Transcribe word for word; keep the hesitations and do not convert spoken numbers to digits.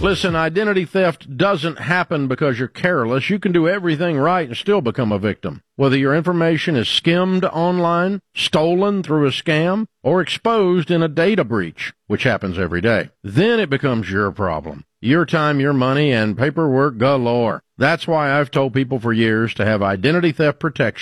Listen, identity theft doesn't happen because you're careless. You can do everything right and still become a victim. Whether your information is skimmed online, stolen through a scam, or exposed in a data breach, which happens every day, then it becomes your problem. Your time, your money, and paperwork galore. That's why I've told people for years to have identity theft protection